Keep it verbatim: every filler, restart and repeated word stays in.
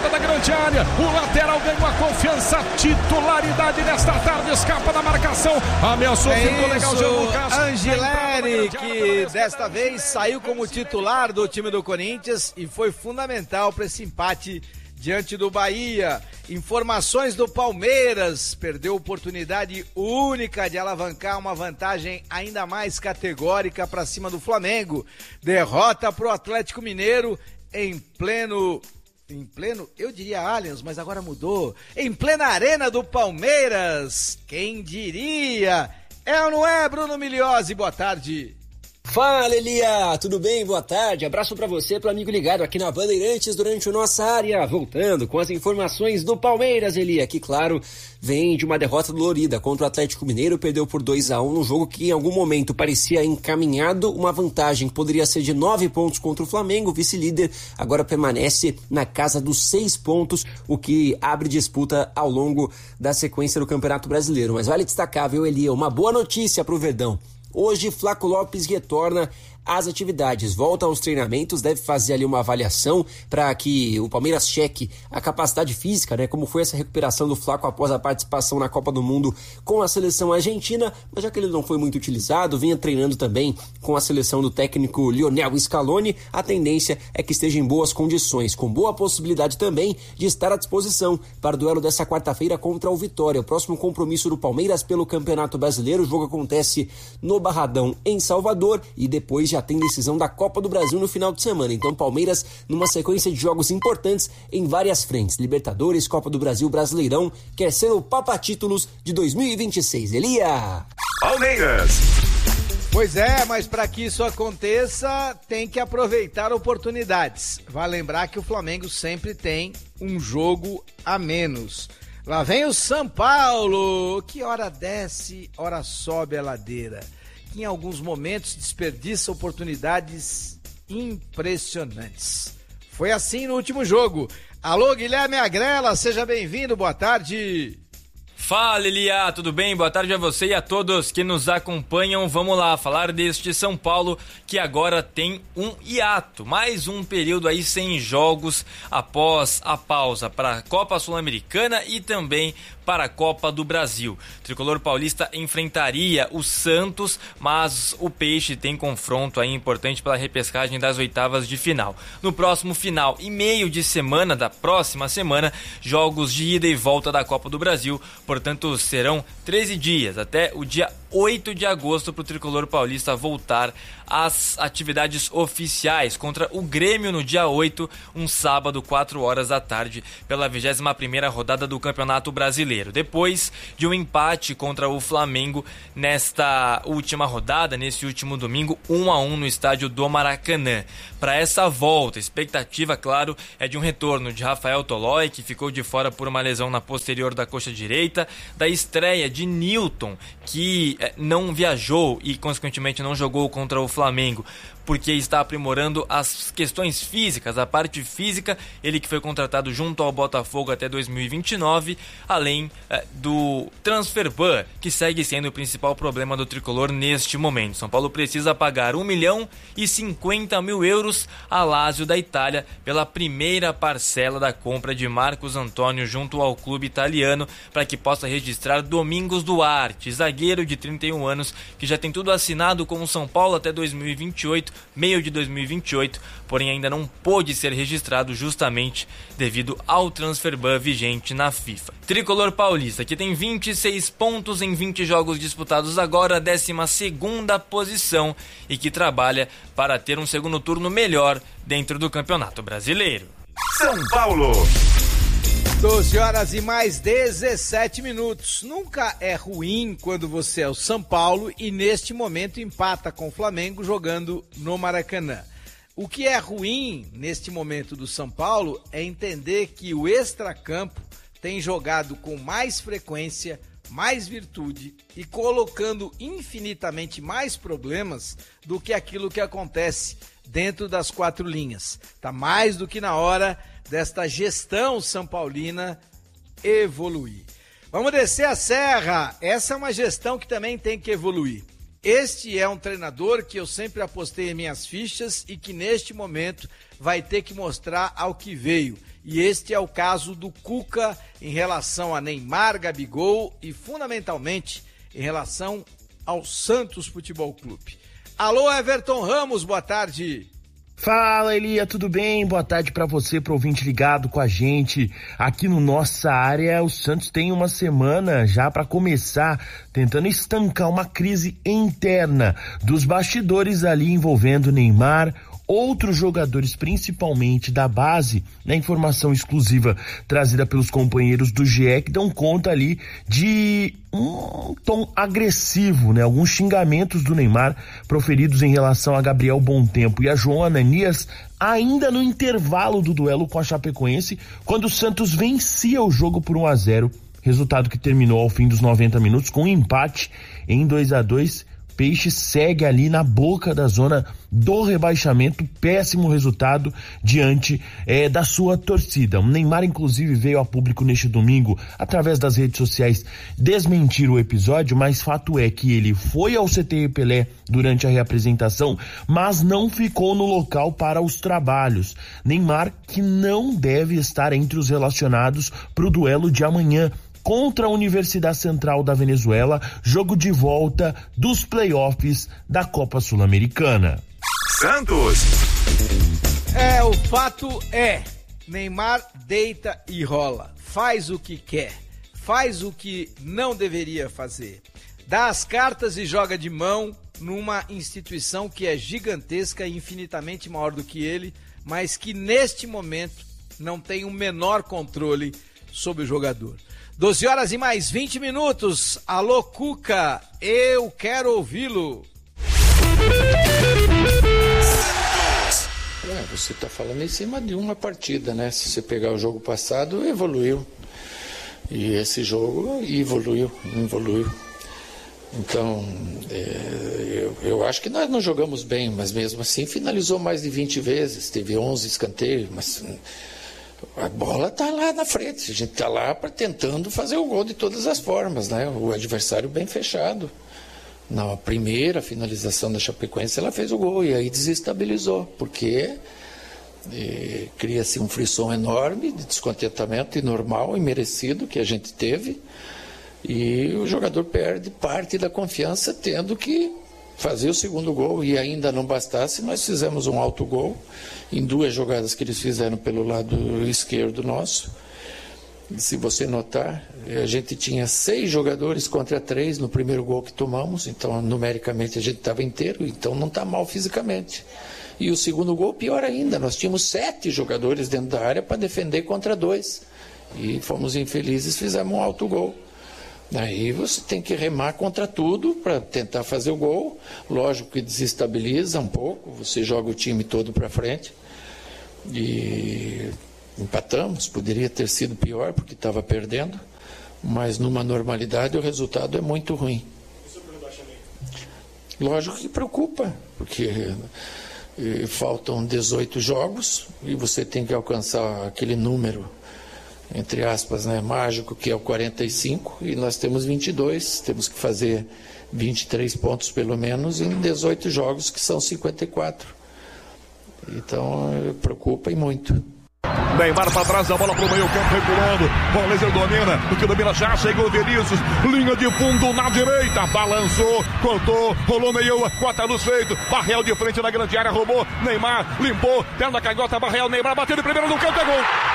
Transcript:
da grande área, o lateral ganhou a confiança, titularidade nesta tarde, escapa da marcação, ameaçou, é ficou legal, Jean Lucas. Angileri, que desta vez saiu como titular do time do Corinthians e foi fundamental para esse empate diante do Bahia. Informações do Palmeiras, perdeu oportunidade única de alavancar uma vantagem ainda mais categórica para cima do Flamengo. Derrota para o Atlético Mineiro em pleno, em pleno, eu diria Allianz, mas agora mudou, em plena arena do Palmeiras. Quem diria? É ou não é, Bruno Miliozzi? Boa tarde. Fala, Elia, tudo bem? Boa tarde, abraço pra você, pro amigo ligado aqui na Bandeirantes durante o Nossa Área, voltando com as informações do Palmeiras, Elia, que claro, vem de uma derrota dolorida contra o Atlético Mineiro, perdeu por dois a um num jogo que em algum momento parecia encaminhado, uma vantagem que poderia ser de nove pontos contra o Flamengo, vice-líder, agora permanece na casa dos seis pontos, o que abre disputa ao longo da sequência do Campeonato Brasileiro, mas vale destacar, viu, Elia, uma boa notícia pro Verdão. Hoje, Flaco Lopes retorna às atividades, volta aos treinamentos, deve fazer ali uma avaliação para que o Palmeiras cheque a capacidade física, né? Como foi essa recuperação do Flaco após a participação na Copa do Mundo com a seleção argentina, mas já que ele não foi muito utilizado, vinha treinando também com a seleção do técnico Lionel Scaloni, a tendência é que esteja em boas condições, com boa possibilidade também de estar à disposição para o duelo dessa quarta-feira contra o Vitória, o próximo compromisso do Palmeiras pelo Campeonato Brasileiro. O jogo acontece no Barradão, em Salvador, e depois já tem decisão da Copa do Brasil no final de semana. Então, Palmeiras numa sequência de jogos importantes em várias frentes. Libertadores, Copa do Brasil, Brasileirão, quer ser o Papa-Títulos de dois mil e vinte e seis. Elia! Palmeiras! Pois é, mas para que isso aconteça, tem que aproveitar oportunidades. Vai lembrar que o Flamengo sempre tem um jogo a menos. Lá vem o São Paulo, que hora desce, hora sobe a ladeira. Que em alguns momentos desperdiça oportunidades impressionantes. Foi assim no último jogo. Alô, Guilherme Agrela, seja bem-vindo, boa tarde. Fala, Elia, tudo bem? Boa tarde a você e a todos que nos acompanham. Vamos lá falar deste São Paulo que agora tem um hiato, mais um período aí sem jogos após a pausa para a Copa Sul-Americana e também para a Copa do Brasil. O tricolor paulista enfrentaria o Santos, mas o Peixe tem confronto aí importante pela repescagem das oitavas de final. No próximo final e meio de semana da próxima semana, jogos de ida e volta da Copa do Brasil. Portanto, serão treze dias, até o dia oito de agosto, para o tricolor paulista voltar às atividades oficiais contra o Grêmio no dia oito, um sábado, quatro horas da tarde, pela vigésima primeira rodada do Campeonato Brasileiro. Depois de um empate contra o Flamengo nesta última rodada, nesse último domingo, um a um no estádio do Maracanã. Para essa volta, a expectativa, claro, é de um retorno de Rafael Tolói, que ficou de fora por uma lesão na posterior da coxa direita, da estreia de Nilton, que não viajou e consequentemente não jogou contra o Flamengo, porque está aprimorando as questões físicas, a parte física, ele que foi contratado junto ao Botafogo até dois mil e vinte e nove, além é, do transfer ban, que segue sendo o principal problema do tricolor neste momento. São Paulo precisa pagar um milhão e cinquenta mil euros a Lazio da Itália pela primeira parcela da compra de Marcos Antônio junto ao clube italiano, para que possa registrar Domingos Duarte, zagueiro de trinta e um anos, que já tem tudo assinado com o São Paulo até dois mil e vinte e oito, meio de dois mil e vinte e oito, porém ainda não pôde ser registrado justamente devido ao transfer ban vigente na FIFA. Tricolor paulista, que tem vinte e seis pontos em vinte jogos disputados agora, décima segunda posição, e que trabalha para ter um segundo turno melhor dentro do Campeonato Brasileiro. São Paulo. doze horas e mais dezessete minutos. Nunca é ruim quando você é o São Paulo e neste momento empata com o Flamengo jogando no Maracanã. O que é ruim neste momento do São Paulo é entender que o extracampo tem jogado com mais frequência, mais virtude e colocando infinitamente mais problemas do que aquilo que acontece dentro das quatro linhas. Tá mais do que na hora desta gestão são paulina evoluir. Vamos descer a serra. Essa é uma gestão que também tem que evoluir. Este é um treinador que eu sempre apostei em minhas fichas e que neste momento vai ter que mostrar ao que veio. E este é o caso do Cuca em relação a Neymar, Gabigol e fundamentalmente em relação ao Santos Futebol Clube. Alô, Everton Ramos, boa tarde. Fala, Elia, tudo bem? Boa tarde para você, pro ouvinte ligado com a gente aqui no Nossa Área. O Santos tem uma semana já para começar tentando estancar uma crise interna dos bastidores ali envolvendo Neymar, outros jogadores, principalmente da base, na informação exclusiva trazida pelos companheiros do G E, que dão conta ali de um tom agressivo, né? Alguns xingamentos do Neymar proferidos em relação a Gabriel Bontempo e a João Ananias, ainda no intervalo do duelo com a Chapecoense, quando o Santos vencia o jogo por um a zero, resultado que terminou ao fim dos noventa minutos com um empate em dois a dois. Peixe segue ali na boca da zona do rebaixamento, péssimo resultado diante é, da sua torcida. O Neymar, inclusive, veio a público neste domingo, através das redes sociais, desmentir o episódio, mas fato é que ele foi ao C T Pelé durante a reapresentação, mas não ficou no local para os trabalhos. Neymar, que não deve estar entre os relacionados para o duelo de amanhã, contra a Universidade Central da Venezuela, jogo de volta dos playoffs da Copa Sul-Americana. Santos. É, o fato é, Neymar deita e rola, faz o que quer, faz o que não deveria fazer, dá as cartas e joga de mão numa instituição que é gigantesca e infinitamente maior do que ele, mas que neste momento não tem o menor controle sobre o jogador. doze horas e mais vinte minutos. Alô, Cuca, eu quero ouvi-lo. É, você está falando em cima de uma partida, né? Se você pegar o jogo passado, evoluiu. E esse jogo evoluiu, evoluiu. Então, é, eu, eu acho que nós não jogamos bem, mas mesmo assim finalizou mais de vinte vezes. Teve onze escanteios, mas a bola está lá na frente, a gente está lá pra, tentando fazer o gol de todas as formas, né? O adversário bem fechado. Na primeira finalização da Chapecoense, ela fez o gol e aí desestabilizou, porque eh, cria-se um frisson enorme de descontentamento e normal e merecido que a gente teve, e o jogador perde parte da confiança tendo que fazer o segundo gol, e ainda não bastasse, nós fizemos um autogol em duas jogadas que eles fizeram pelo lado esquerdo nosso. Se você notar, a gente tinha seis jogadores contra três no primeiro gol que tomamos, então numericamente a gente estava inteiro, então não está mal fisicamente. E o segundo gol, pior ainda, nós tínhamos sete jogadores dentro da área para defender contra dois, e fomos infelizes, fizemos um autogol. Aí você tem que remar contra tudo para tentar fazer o gol. Lógico que desestabiliza um pouco, você joga o time todo para frente. E empatamos, poderia ter sido pior porque estava perdendo, mas numa normalidade o resultado é muito ruim. Lógico que preocupa, porque eh, faltam dezoito jogos e você tem que alcançar aquele número, entre aspas, né, mágico, que é o quarenta e cinco, e nós temos vinte e dois, temos que fazer vinte e três pontos pelo menos em dezoito jogos, que são cinquenta e quatro. Então, preocupa e muito. Neymar para trás, a bola pro meio campo, recuando. Bolezer domina, o que domina já chegou o Vinícius. Linha de fundo na direita, balançou, cortou, rolou meio, quarta luz feito. Barreal de frente na grande área, roubou. Neymar limpou, perna canhota, Barreal, Neymar bateu de primeira no canto, é gol.